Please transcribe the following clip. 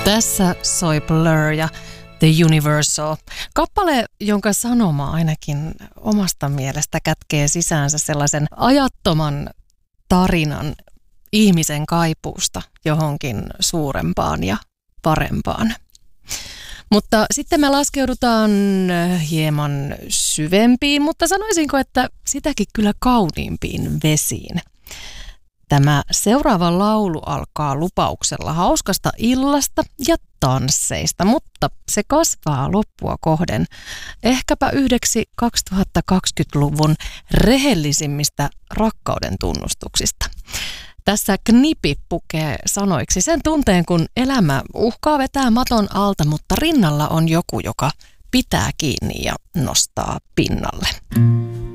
Tässä soi Blur ja The Universal. Kappale, jonka sanoma ainakin omasta mielestä kätkee sisäänsä sellaisen ajattoman tarinan ihmisen kaipuusta johonkin suurempaan ja parempaan. Mutta sitten me laskeudutaan hieman syvempiin, mutta sanoisinko, että sitäkin kyllä kauniimpiin vesiin. Tämä seuraava laulu alkaa lupauksella hauskasta illasta ja tansseista, mutta se kasvaa loppua kohden ehkäpä yhdeksi 2020-luvun rehellisimmistä rakkauden tunnustuksista. Tässä Knipi pukee sanoiksi sen tunteen, kun elämä uhkaa vetää maton alta, mutta rinnalla on joku, joka pitää kiinni ja nostaa pinnalle.